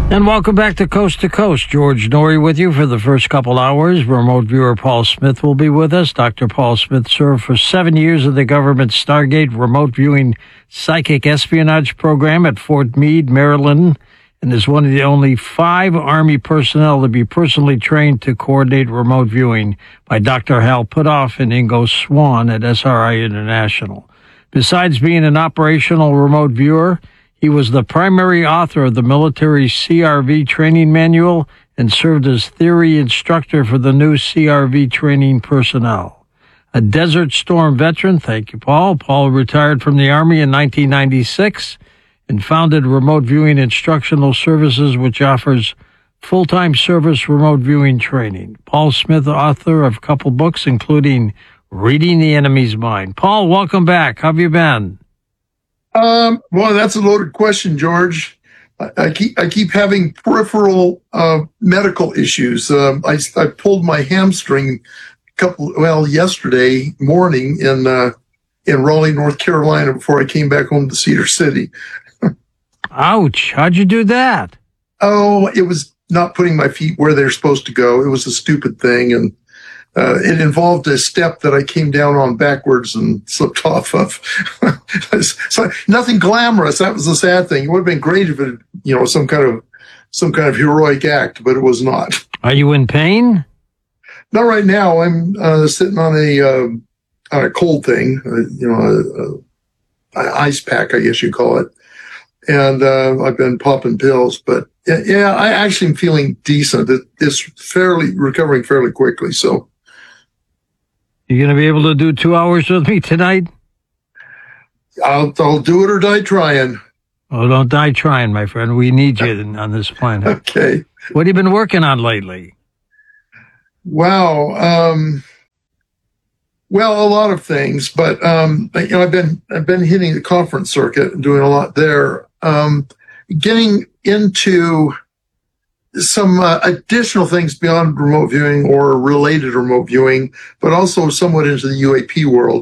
And welcome back to Coast. George Norrie with you for the first couple hours. Remote viewer Paul Smith will be with us. Dr. Paul Smith served for 7 years in the government Stargate remote viewing psychic espionage program at Fort Meade, Maryland, and is one of the only 5 Army personnel to be personally trained to coordinate remote viewing by Dr. Hal Puthoff and Ingo Swann at SRI International. Besides being an operational remote viewer, he was the primary author of the military CRV training manual and served as theory instructor for the new CRV training personnel. A Desert Storm veteran, thank you, Paul. Paul retired from the Army in 1996 and founded Remote Viewing Instructional Services, which offers full-time service remote viewing training. Paul Smith, author of a couple books, including Reading the Enemy's Mind. Paul, welcome back. How have you been? Well, that's a loaded question, George. I keep having peripheral medical issues. I pulled my hamstring yesterday morning in Raleigh, North Carolina, before I came back home to Cedar City. Ouch! How'd you do that? Oh, it was not putting my feet where they're supposed to go. It was a stupid thing, and it involved a step that I came down on backwards and slipped off of. So nothing glamorous. That was the sad thing. It would have been great if it, some kind of heroic act, but it was not. Are you in pain? Not right now. I'm sitting on a cold thing, ice pack, I guess you call it, and I've been popping pills. But yeah, I actually am feeling decent. It's recovering fairly quickly. So. You going to be able to do 2 hours with me tonight? I'll do it or die trying. Oh, don't die trying, my friend. We need you on this planet. Okay. What have you been working on lately? Wow. Well, a lot of things, but I've been hitting the conference circuit and doing a lot there. Getting into some additional things beyond remote viewing or related remote viewing, but also somewhat into the UAP world.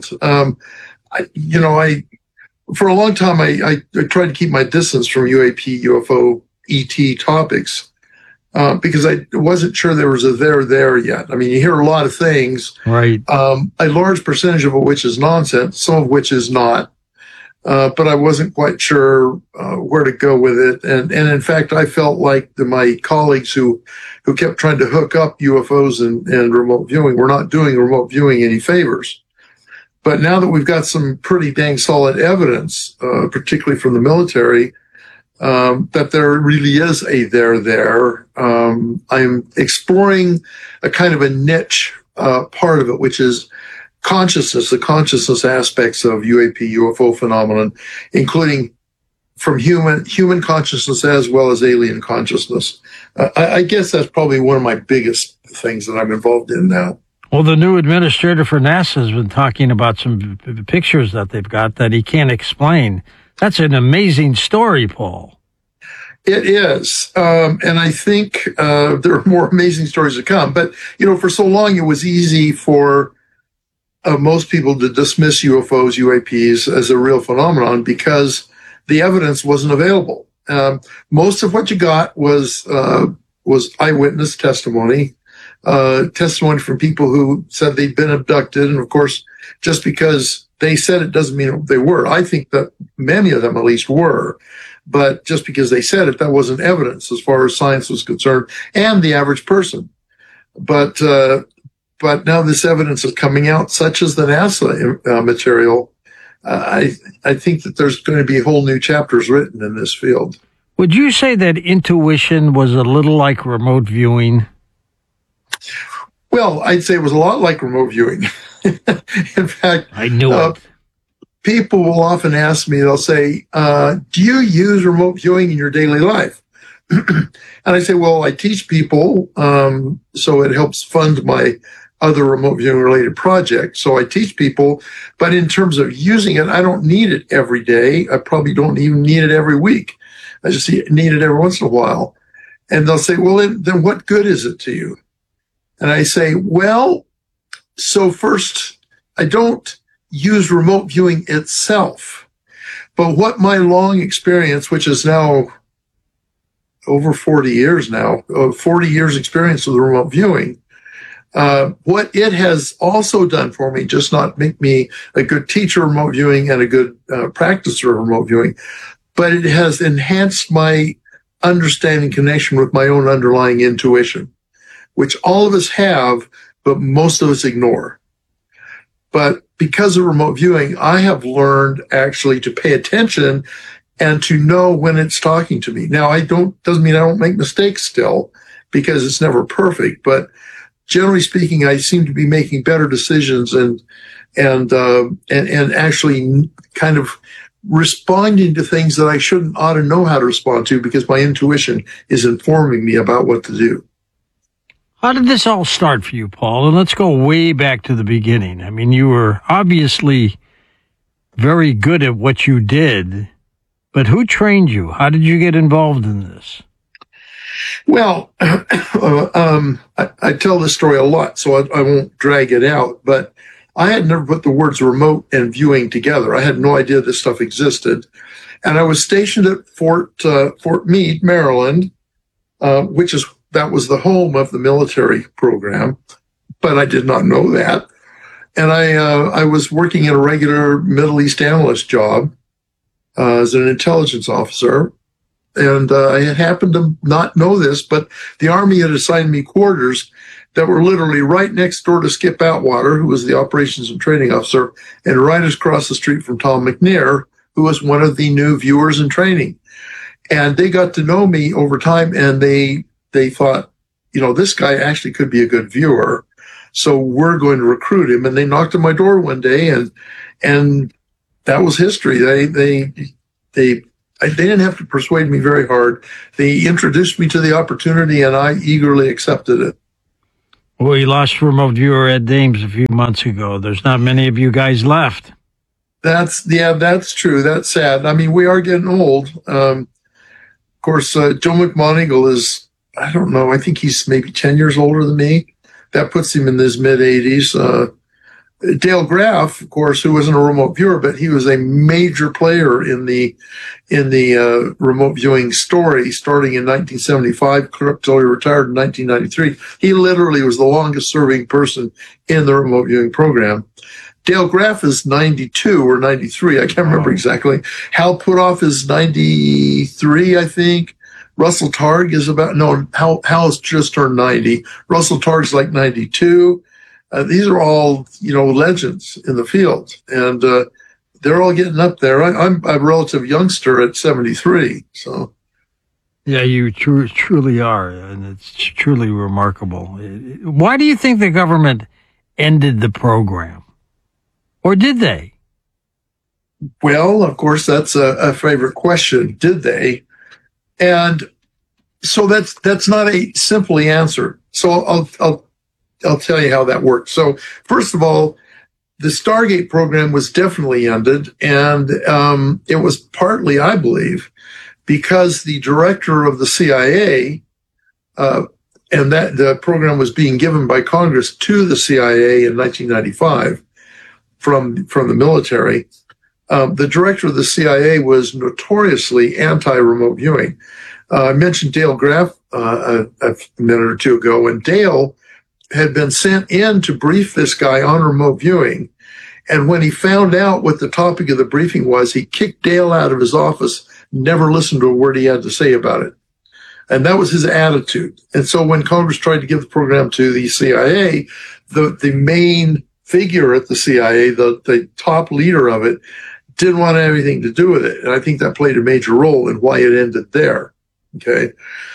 For a long time, I tried to keep my distance from UAP, UFO, ET topics, because I wasn't sure there was a there yet. I mean, you hear a lot of things, right? A large percentage of which is nonsense, some of which is not. But I wasn't quite sure where to go with it. And in fact, I felt like my colleagues who kept trying to hook up UFOs and remote viewing were not doing remote viewing any favors. But now that we've got some pretty dang solid evidence, particularly from the military, that there really is a there, I'm exploring a kind of a niche part of it, which is the consciousness aspects of UAP, UFO phenomenon, including from human consciousness as well as alien consciousness. I guess that's probably one of my biggest things that I'm involved in now. Well, the new administrator for NASA has been talking about some pictures that they've got that he can't explain. That's an amazing story, Paul. It is. And I think there are more amazing stories to come. But, for so long it was easy for most people to dismiss UFOs, UAPs as a real phenomenon because the evidence wasn't available. Most of what you got was eyewitness testimony, testimony from people who said they'd been abducted. And of course, just because they said it doesn't mean they were. I think that many of them at least were. But just because they said it, that wasn't evidence as far as science was concerned and the average person. But now this evidence is coming out, such as the NASA material. I think that there's going to be whole new chapters written in this field. Would you say that intuition was a little like remote viewing? Well, I'd say it was a lot like remote viewing. In fact, I knew it. People will often ask me, they'll say, do you use remote viewing in your daily life? And I say, well, I teach people, so it helps fund my other remote viewing related projects. So I teach people, but in terms of using it, I don't need it every day. I probably don't even need it every week. I just need it every once in a while. And they'll say, well, then what good is it to you? And I say, well, so first, I don't use remote viewing itself, but what my long experience, which is now over 40 years now, 40 years experience with remote viewing. What it has also done for me, just not make me a good teacher of remote viewing and a good practicer of remote viewing, but it has enhanced my understanding connection with my own underlying intuition, which all of us have, but most of us ignore. But because of remote viewing, I have learned actually to pay attention and to know when it's talking to me. Now, doesn't mean I don't make mistakes still, because it's never perfect, but generally speaking, I seem to be making better decisions and actually kind of responding to things that I ought to know how to respond to, because my intuition is informing me about what to do. How did this all start for you, Paul? And let's go way back to the beginning. I mean, you were obviously very good at what you did, but who trained you? How did you get involved in this? Well, I tell this story a lot, so I won't drag it out, but I had never put the words remote and viewing together. I had no idea this stuff existed. And I was stationed at Fort Meade, Maryland, that was the home of the military program, but I did not know that. And I was working in a regular Middle East analyst job as an intelligence officer. And I had happened to not know this, but the Army had assigned me quarters that were literally right next door to Skip Atwater, who was the operations and training officer, and right across the street from Tom McNair, who was one of the new viewers in training. And they got to know me over time, and they thought, this guy actually could be a good viewer, so we're going to recruit him. And they knocked on my door one day, and that was history. They didn't have to persuade me very hard. They introduced me to the opportunity, and I eagerly accepted it. Well, you lost remote viewer Ed Dames a few months ago. There's not many of you guys left. That's true. That's sad. I mean, we are getting old. Of course, Joe McMoneagle is, I don't know, I think he's maybe 10 years older than me. That puts him in his mid-80s. Dale Graff, of course, who wasn't a remote viewer, but he was a major player in the remote viewing story, starting in 1975 until he retired in 1993. He literally was the longest serving person in the remote viewing program. Dale Graff is 92 or 93. I can't remember exactly. Hal Puthoff is 93, I think. Russell Targ is Hal's just turned 90. Russell Targ's like 92. These are all, legends in the field, and they're all getting up there. I'm a relative youngster at 73, so. Yeah, you truly are, and it's truly remarkable. Why do you think the government ended the program? Or did they? Well, of course, that's a favorite question. Did they? And so that's not a simply answered. So I'll tell you how that worked. So first of all, the Stargate program was definitely ended, and it was partly, I believe, because the director of the CIA, and that the program was being given by Congress to the CIA in 1995 from the military. The director of the CIA was notoriously anti-remote viewing. I mentioned Dale Graff a minute or two ago, and Dale had been sent in to brief this guy on remote viewing. And when he found out what the topic of the briefing was, he kicked Dale out of his office, never listened to a word he had to say about it. And that was his attitude. And so when Congress tried to give the program to the CIA, the main figure at the CIA, the top leader of it, didn't want anything to do with it. And I think that played a major role in why it ended there. Okay.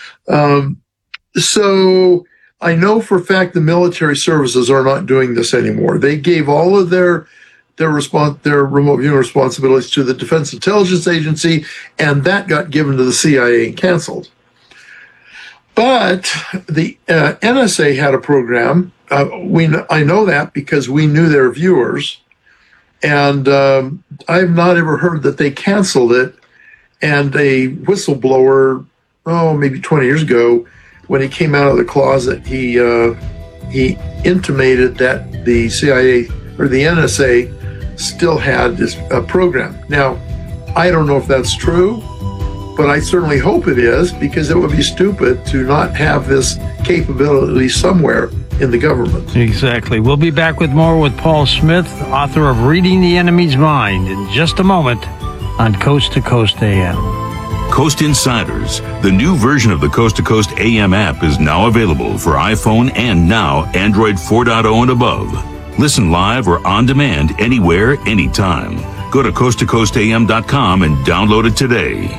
So I know for a fact the military services are not doing this anymore. They gave all of their remote viewing responsibilities to the Defense Intelligence Agency, and that got given to the CIA and canceled. But the NSA had a program. I know that because we knew their viewers, and I've not ever heard that they canceled it. And a whistleblower, maybe 20 years ago, when he came out of the closet, he intimated that the CIA or the NSA still had this program. Now, I don't know if that's true, but I certainly hope it is, because it would be stupid to not have this capability somewhere in the government. Exactly. We'll be back with more with Paul Smith, author of Reading the Enemy's Mind, in just a moment on Coast to Coast AM. Coast Insiders, the new version of the Coast to Coast AM app, is now available for iPhone and now Android 4.0 and above. Listen live or on demand anywhere, anytime. Go to coasttocoastam.com and download it today.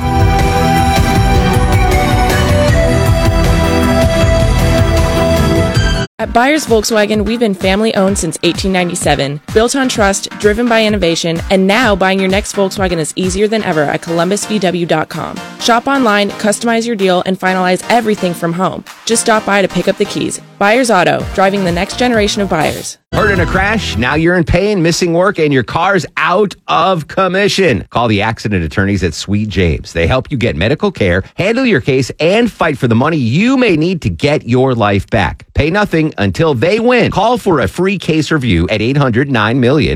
At Byers Volkswagen, we've been family-owned since 1897, built on trust, driven by innovation, and now buying your next Volkswagen is easier than ever at columbusvw.com. Shop online, customize your deal, and finalize everything from home. Just stop by to pick up the keys. Byers Auto, driving the next generation of buyers. Hurt in a crash? Now you're in pain, missing work, and your car's out of commission. Call the accident attorneys at Sweet James. They help you get medical care, handle your case, and fight for the money you may need to get your life back. Pay nothing until they win. Call for a free case review at 800-9-MILLION,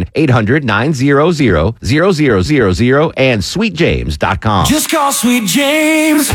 800-900-0000, and sweetjames.com. Just call Sweet James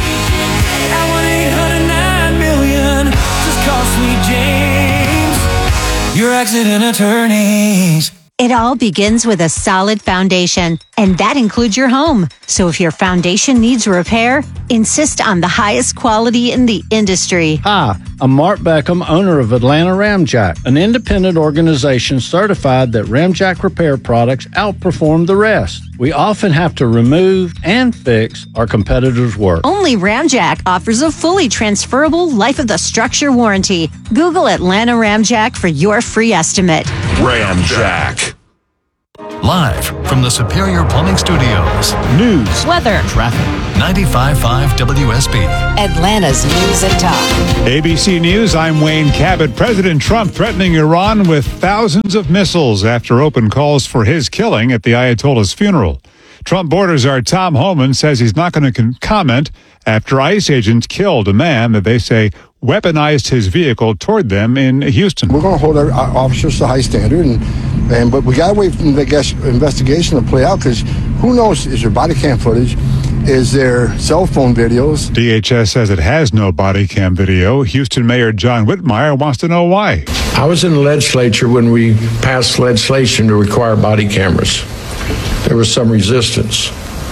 at 1-800-9-MILLION. Just call Sweet James, your accident attorneys. It all begins with a solid foundation, and that includes your home. So if your foundation needs repair, insist on the highest quality in the industry. Hi, I'm Mark Beckham, owner of Atlanta Ramjack, an independent organization certified that Ramjack repair products outperform the rest. We often have to remove and fix our competitors' work. Only Ramjack offers a fully transferable life of the structure warranty. Google Atlanta Ramjack for your free estimate. Ramjack. Live from the Superior Plumbing Studios. News, Weather, Traffic. 95.5 WSB. Atlanta's News at Talk. ABC News, I'm Wayne Cabot. President Trump threatening Iran with thousands of missiles after open calls for his killing at the Ayatollah's funeral. Trump borders our Tom Homan says he's not going to comment after ICE agents killed a man that they say weaponized his vehicle toward them in Houston. We're going to hold our officers to a high standard, but we got to wait for the investigation to play out, because who knows, is there body cam footage? Is there cell phone videos? DHS says it has no body cam video. Houston Mayor John Whitmire wants to know why. I was in the legislature when we passed legislation to require body cameras. There was some resistance.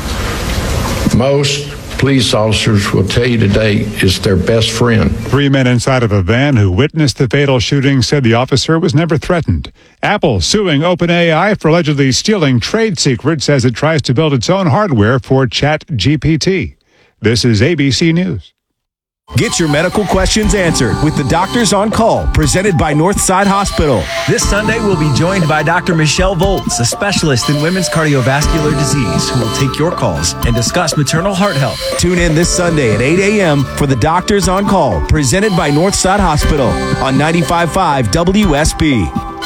Most police officers will tell you today it's their best friend. 3 men inside of a van who witnessed the fatal shooting said the officer was never threatened. Apple suing OpenAI for allegedly stealing trade secrets as it tries to build its own hardware for ChatGPT. This is ABC News. Get your medical questions answered with the Doctors on Call, presented by Northside Hospital. This Sunday, we'll be joined by Dr. Michelle Volz, a specialist in women's cardiovascular disease, who will take your calls and discuss maternal heart health. Tune in this Sunday at 8 a.m. for the Doctors on Call, presented by Northside Hospital on 95.5 WSB.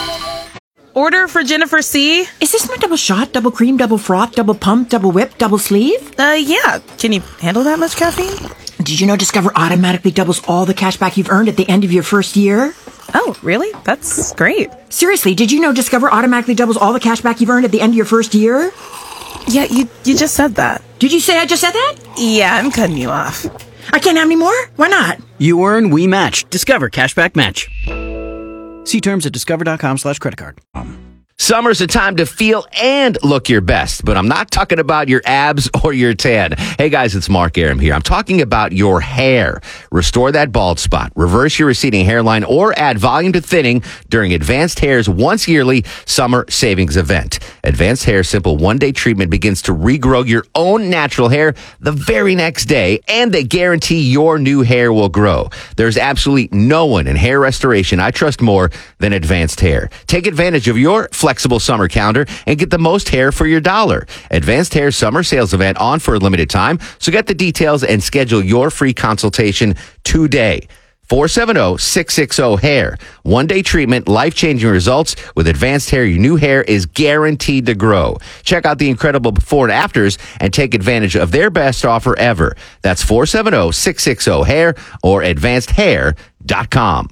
Order for Jennifer C. Is this my double shot, double cream, double froth, double pump, double whip, double sleeve? Yeah. Can you handle that much caffeine? Did you know Discover automatically doubles all the cash back you've earned at the end of your first year? Oh, really? That's great. Seriously, did you know Discover automatically doubles all the cash back you've earned at the end of your first year? Yeah, you just said that. Did you say I just said that? Yeah, I'm cutting you off. I can't have any more? Why not? You earn, we match. Discover Cashback Match. See terms at discover.com/creditcard. Summer's a time to feel and look your best, but I'm not talking about your abs or your tan. Hey guys, it's Mark Aram here. I'm talking about your hair. Restore that bald spot, reverse your receding hairline, or add volume to thinning during Advanced Hair's once yearly summer savings event. Advanced Hair's simple one-day treatment begins to regrow your own natural hair the very next day, and they guarantee your new hair will grow. There's absolutely no one in hair restoration I trust more than Advanced Hair. Take advantage of your flexible summer calendar and get the most hair for your dollar. Advanced Hair summer sales event on for a limited time, so get the details and schedule your free consultation today. 470-660-HAIR. One-day treatment, life-changing results. With Advanced Hair, your new hair is guaranteed to grow. Check out the incredible before and afters and take advantage of their best offer ever. That's 470-660-HAIR or advancedhair.com.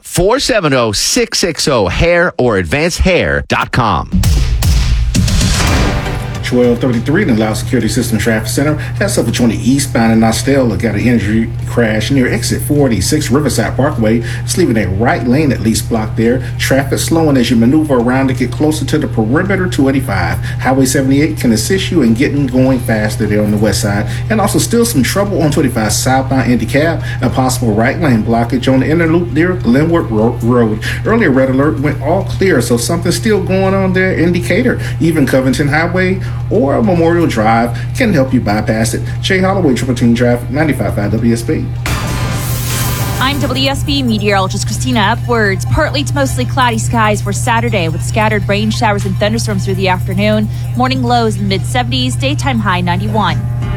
470-660-HAIR or advancedhair.com. 1233 in the Loud Security System Traffic Center. That's up between the eastbound and Nostella. Got an injury crash near exit 46 Riverside Parkway. It's leaving a right lane at least blocked there. Traffic slowing as you maneuver around to get closer to the perimeter 285. Highway 78 can assist you in getting going faster there on the west side. And also still some trouble on 25 southbound Indy Cab. A possible right lane blockage on the inner loop near Glenwood Road. Earlier red alert went all clear, so something's still going on there. Indicator. Even Covington Highway or Memorial Drive can help you bypass it. Jay Holloway, Triple Team Traffic, 95.5 WSB. I'm WSB meteorologist Christina Upwards. Partly to mostly cloudy skies for Saturday with scattered rain showers and thunderstorms through the afternoon. Morning lows in the mid-70s, daytime high 91.